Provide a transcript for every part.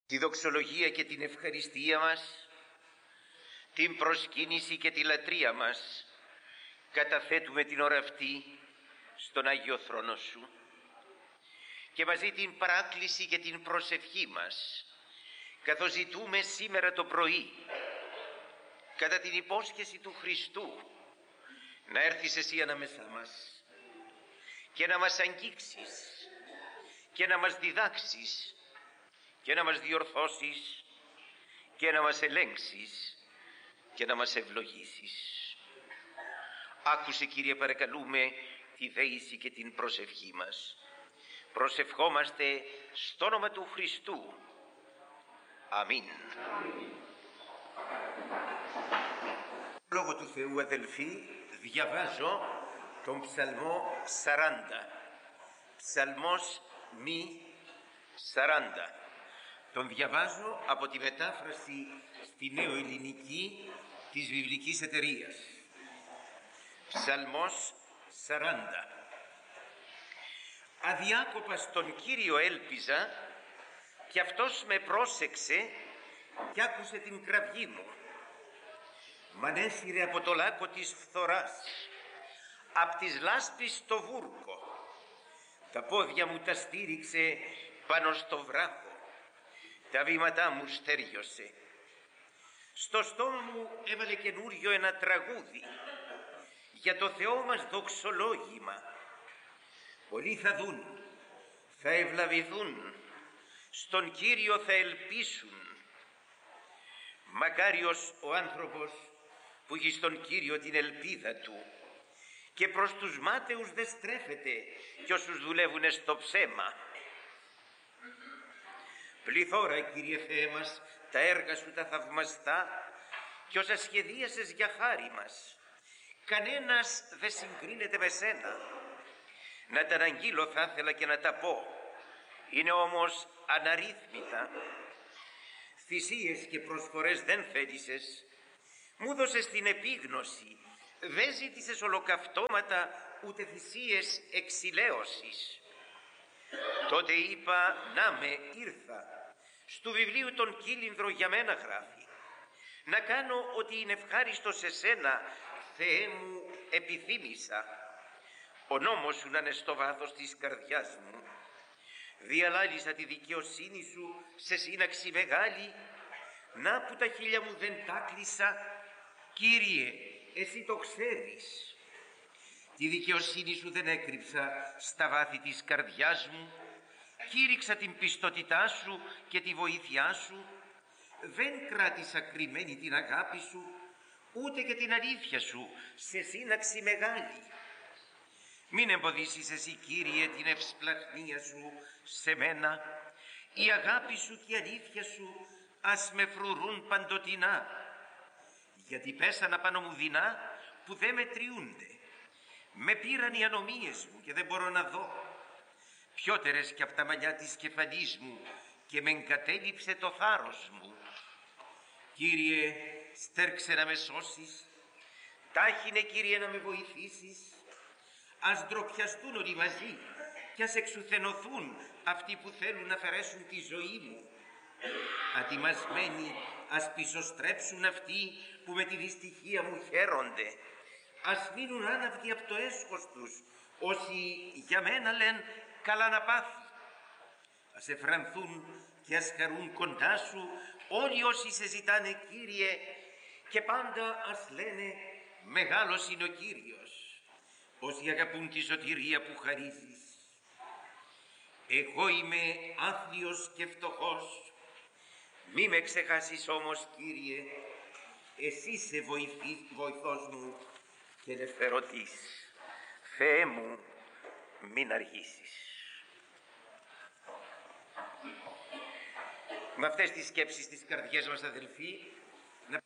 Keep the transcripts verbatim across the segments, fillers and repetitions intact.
τη δοξολογία και την ευχαριστία μας, την προσκύνηση και τη λατρεία μας καταθέτουμε την ώρα αυτή στον Άγιο Θρόνο Σου και μαζί την παράκληση και την προσευχή μας, καθώς ζητούμε σήμερα το πρωί κατά την υπόσχεση του Χριστού να έρθεις εσύ ανάμεσά μας και να μας αγγίξεις και να μας διδάξεις και να μας διορθώσεις και να μας ελέγξεις και να μας ευλογήσεις. Άκουσε, Κύριε, παρακαλούμε, τη δέηση και την προσευχή μας. Προσευχόμαστε στο όνομα του Χριστού. Αμήν. Λόγω του Θεού, αδελφοί, διαβάζω τον ψαλμό σαράντα. Ψαλμός μη σαράντα. Τον διαβάζω από τη μετάφραση στη νεοελληνική της Βιβλικής Εταιρείας. Ψαλμός σαράντα. Αδιάκοπα στον Κύριο έλπιζα και αυτός με πρόσεξε και άκουσε την κραυγή μου. Μ' ανέσυρε από το λάκκο της φθοράς, απ' της λάσπης στο βούρκο. Τα πόδια μου τα στήριξε πάνω στο βράχο, τα βήματά μου στεριώσε. Στο στόμα μου έβαλε καινούριο ένα τραγούδι, για το Θεό μας δοξολόγημα. Πολλοί θα δουν, θα ευλαβηθούν, στον Κύριο θα ελπίσουν. Μακάριος ο άνθρωπος που έχει στον Κύριο την ελπίδα του και προς τους μάταιους δεν στρέφεται κι όσους δουλεύουνε στο ψέμα. Πληθώρα, Κύριε Θεέ μας, τα έργα Σου τα θαυμαστά κι όσα σχεδίασες για χάρη μας. Κανένας δεν συγκρίνεται με Σένα. Να τα αναγγείλω θα ήθελα και να τα πω, είναι όμως αναρρύθμιτα. Θυσίες και προσφορές δεν θέλησες, μου δώσες την επίγνωση, δεν ζήτησες ολοκαυτώματα ούτε θυσίες εξηλαίωσης. Τότε είπα, να με, ήρθα, στου βιβλίου τον κύλινδρο για μένα γράφει, να κάνω ότι είναι ευχάριστο σε Σένα, Θεέ μου, επιθύμησα. Ο νόμος Σου να είναι στο βάθος της καρδιάς μου. Διαλάλησα τη δικαιοσύνη Σου σε σύναξη μεγάλη, να που τα χείλια μου δεν τα κλείσα. Κύριε, Εσύ το ξέρεις. Τη δικαιοσύνη Σου δεν έκρυψα στα βάθη της καρδιάς μου. Κήρυξα την πιστότητά Σου και τη βοήθειά Σου. Δεν κράτησα κρυμμένη την αγάπη Σου, ούτε και την αλήθεια Σου σε σύναξη μεγάλη. Μην εμποδίσεις Εσύ, Κύριε, την ευσπλαχνία Σου σε μένα. Η αγάπη Σου και η αλήθεια Σου ας με φρουρούν παντοτινά. Γιατί πέσανα πάνω μου δεινά που δεν μετριούνται. Με πήραν οι ανομίες μου και δεν μπορώ να δω. Πιότερες κι απ' τα μαλλιά της κεφαλής μου και με εγκατέλειψε το θάρρος μου. Κύριε, στέρξε να με σώσεις. Τάχινε, Κύριε, να με βοηθήσεις. Ας ντροπιαστούν όλοι μαζί και ας εξουθενωθούν αυτοί που θέλουν να αφαιρέσουν τη ζωή μου. Ατιμασμένοι ας πισωστρέψουν αυτοί που με τη δυστυχία μου χαίρονται. Ας μείνουν άναυδοι από το έσχος τους όσοι για μένα λένε καλά να πάθει. Ας εφρανθούν και ας χαρούν κοντά Σου όλοι όσοι σε ζητάνε, Κύριε, και πάντα ας λένε μεγάλος είναι ο Κύριος. Όσοι αγαπούν τη σωτηρία που χαρίζεις. Εγώ είμαι άθλιος και φτωχός. Μη με ξεχάσεις όμως, Κύριε, Εσύ είσαι βοηθός μου και ελευθερωτής. Θεέ μου, μην αργήσεις. Με αυτές τις σκέψεις της καρδιάς μας, αδελφοί, να...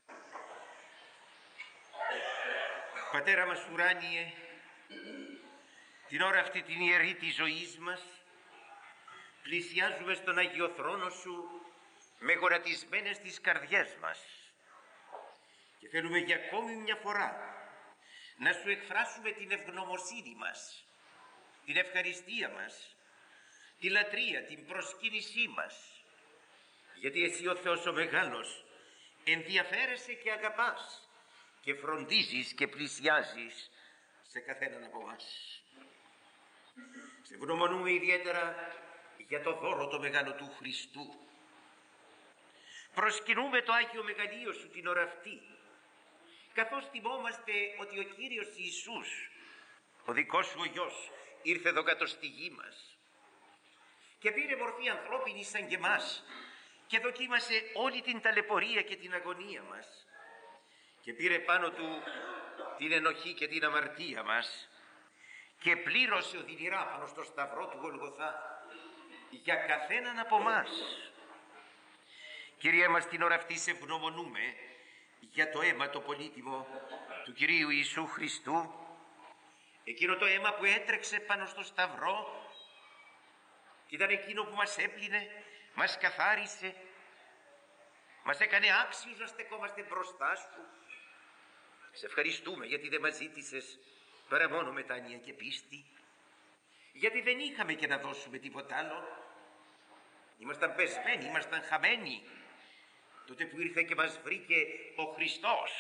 Πατέρα μας ουράνιε, την ώρα αυτή την ιερή της ζωής μας, πλησιάζουμε στον Άγιο Θρόνο Σου με γορατισμένες τις καρδιές μας και θέλουμε για ακόμη μια φορά να Σου εκφράσουμε την ευγνωμοσύνη μας, την ευχαριστία μας, τη λατρεία, την προσκύνησή μας γιατί εσύ ο Θεός ο μεγάλος ενδιαφέρεσαι και αγαπάς και φροντίζεις και πλησιάζεις σε καθέναν από εμάς. Σε ευγνωμονούμε ιδιαίτερα για το δώρο το μεγάλο του Χριστού. Προσκυνούμε το Άγιο Μεγαλείο σου την ώρα αυτή, καθώς θυμόμαστε ότι ο Κύριος Ιησούς, ο δικός σου ο Υιός, ήρθε εδώ κάτω στη γη μας και πήρε μορφή ανθρώπινη σαν και εμάς και δοκίμασε όλη την ταλαιπωρία και την αγωνία μας και πήρε πάνω του την ενοχή και την αμαρτία μας και πλήρωσε οδυνηρά πάνω στο σταυρό του Γολγοθά για καθέναν από εμάς. Κύριε μας, την ώρα αυτή σε ευγνωμονούμε για το αίμα το πολύτιμο του Κυρίου Ιησού Χριστού, εκείνο το αίμα που έτρεξε πάνω στο σταυρό και ήταν εκείνο που μας έπλυνε, μας καθάρισε, μας έκανε άξιους να στεκόμαστε μπροστά σου. Σε ευχαριστούμε γιατί δεν μας ζήτησες παρά μόνο μετάνοια και πίστη, γιατί δεν είχαμε και να δώσουμε τίποτα άλλο. Ήμασταν πεσμένοι, ήμασταν χαμένοι τότε που ήρθε και μας βρήκε ο Χριστός.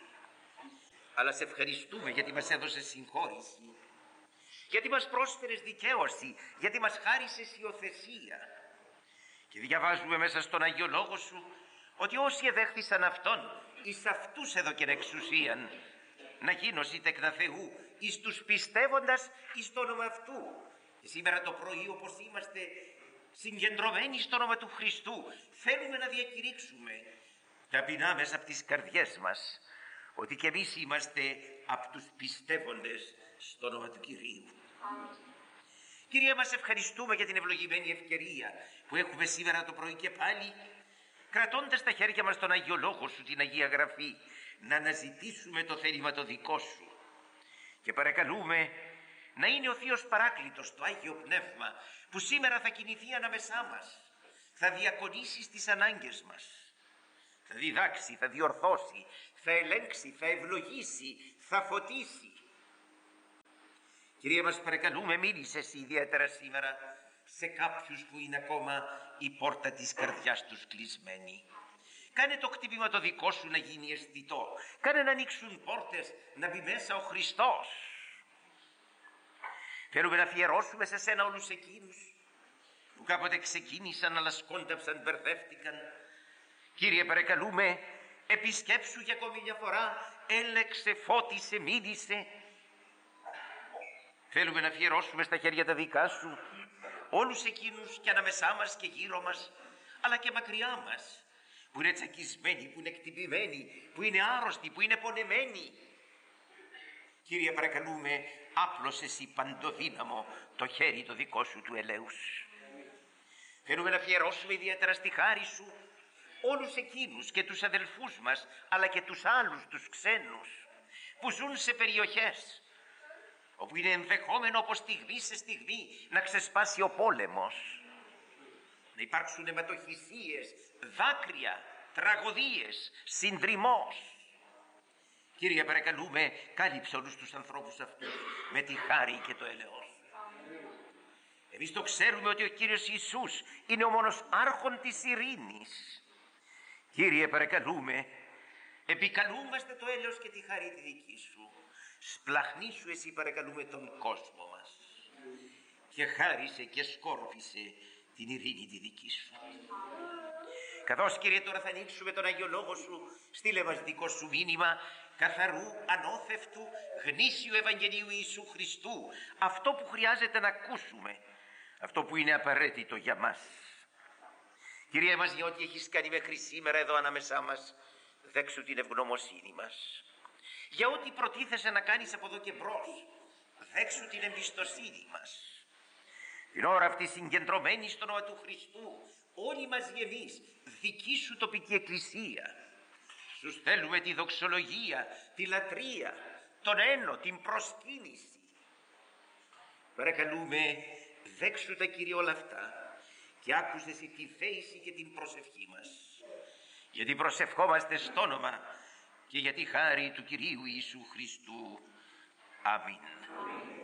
Αλλά σε ευχαριστούμε γιατί μας έδωσες συγχώρηση, γιατί μας πρόσφερες δικαίωση, γιατί μας χάρισες υιοθεσία. Και διαβάζουμε μέσα στον Αγίο Λόγο σου ότι όσοι εδέχθησαν Αυτόν, εις αυτούς έδωκεν εξουσίαν να γίνωσι τέκνα Θεού, εις τους πιστεύοντας εις το όνομα Αυτού. Και σήμερα το πρωί, όπως είμαστε συγκεντρωμένοι στο όνομα του Χριστού, θέλουμε να διακηρύξουμε ταπεινά μέσα από τις καρδιές μας ότι και εμείς είμαστε από τους πιστεύοντες στο όνομα του Κυρίου. Κύριε μας, ευχαριστούμε για την ευλογημένη ευκαιρία που έχουμε σήμερα το πρωί και πάλι, κρατώντας στα χέρια μας τον Αγίο Λόγο σου, την Αγία Γραφή, να αναζητήσουμε το θέλημα το δικό σου. Και παρακαλούμε να είναι ο Θείος Παράκλητος, το Άγιο Πνεύμα, που σήμερα θα κινηθεί ανάμεσά μας, θα διακονήσει στις ανάγκες μας, θα διδάξει, θα διορθώσει, θα ελέγξει, θα ευλογήσει, θα φωτίσει. Κύριε μας, παρακαλούμε, μίλησες ιδιαίτερα σήμερα σε κάποιους που είναι ακόμα η πόρτα της καρδιάς τους κλεισμένη. Κάνε το κτύπημα το δικό σου να γίνει αισθητό. Κάνε να ανοίξουν πόρτες, να μπει μέσα ο Χριστός. Θέλουμε να αφιερώσουμε σε σένα όλους εκείνους που κάποτε ξεκίνησαν αλλά σκόνταψαν, μπερδεύτηκαν. Κύριε, παρακαλούμε, επισκέψου για ακόμη μια φορά, έλεξε, φώτισε, μίλησε. Θέλουμε να αφιερώσουμε στα χέρια τα δικά σου όλους εκείνους και ανάμεσά μας και γύρω μας, αλλά και μακριά μας, που είναι τσακισμένοι, που είναι εκτυπημένοι, που είναι άρρωστοι, που είναι πονεμένοι. Κύριε, παρακαλούμε, άπλωσε εσύ παντοδύναμο το χέρι το δικό σου του ελέους. Θέλουμε να αφιερώσουμε ιδιαίτερα στη χάρη σου όλους εκείνους και τους αδελφούς μας, αλλά και τους άλλους τους ξένους που ζουν σε περιοχές όπου είναι ενδεχόμενο από στιγμή σε στιγμή να ξεσπάσει ο πόλεμος, να υπάρξουν αιματοχυσίες, δάκρυα, τραγωδίες, συντριμμός. Κύριε, παρακαλούμε, κάλυψε όλους τους ανθρώπους αυτούς με τη χάρη και το έλεος. Εμείς το ξέρουμε ότι ο Κύριος Ιησούς είναι ο μόνος άρχον της ειρήνης. Κύριε, παρακαλούμε, επικαλούμαστε το έλεος και τη χάρη τη δική σου. Σπλαχνίσου εσύ, παρακαλούμε, τον κόσμο μας και χάρισε και σκόρπισε την ειρήνη τη δική σου. Καθώς, Κύριε, τώρα θα ανοίξουμε τον Αγίο Λόγο σου, στείλε μας δικό σου μήνυμα καθαρού, ανώθευτου, γνήσιου Ευαγγελίου Ιησού Χριστού, αυτό που χρειάζεται να ακούσουμε, αυτό που είναι απαραίτητο για μας. Κύριε μας, για ό,τι έχεις κάνει μέχρι σήμερα εδώ ανάμεσά μας, δέξου την ευγνωμοσύνη μας. Για ό,τι προτίθεσαι να κάνεις από εδώ και μπρος, δέξου την εμπιστοσύνη μας. Την ώρα αυτή συγκεντρωμένη στο όνομα του Χριστού, όλοι μαζί εμείς, δική σου τοπική εκκλησία, σου στέλνουμε τη δοξολογία, τη λατρεία, τον ένο, την προσκύνηση. Παρακαλούμε, δέξου τα, Κύριε, όλα αυτά και άκουσε εσύ τη θέηση και την προσευχή μας, γιατί προσευχόμαστε στο όνομα και για τη χάρη του Κυρίου Ιησού Χριστού. Αμήν.